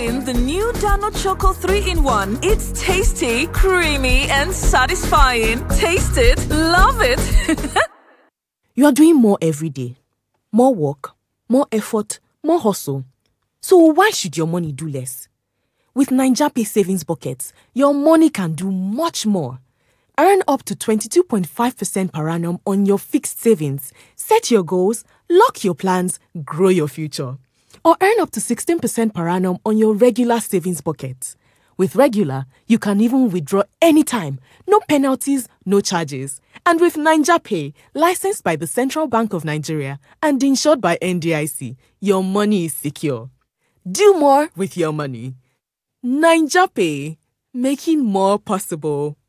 Introducing the new Dano Choco 3-in-1. It's tasty, creamy, and satisfying. Taste it, love it. You are doing more every day. More work, more effort, more hustle. So why should your money do less? With NaijaPay Savings Buckets, your money can do much more. Earn up to 22.5% per annum on your fixed savings. Set your goals, lock your plans, grow your future. Or earn up to 16% per annum on your regular savings bucket. With regular, you can even withdraw anytime. No penalties, no charges. And with NaijaPay, licensed by the Central Bank of Nigeria and insured by NDIC, your money is secure. Do more with your money. NaijaPay, making more possible.